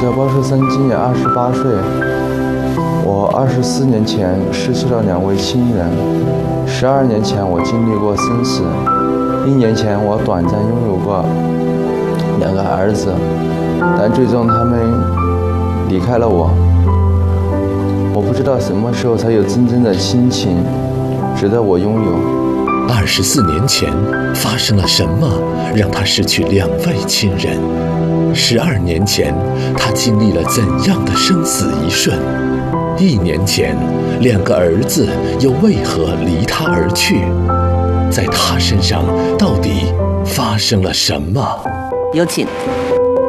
叫包寿森，今年28岁。我24年前失去了2位亲人，12年前我经历过生死，1年前我短暂拥有过2个儿子，但最终他们离开了我。我不知道什么时候才有真正的亲情值得我拥有。 24年前发生了什么让他失去2位亲人？12年前他经历了怎样的生死一瞬？1年前2个儿子又为何离他而去？在他身上到底发生了什么？ 有请。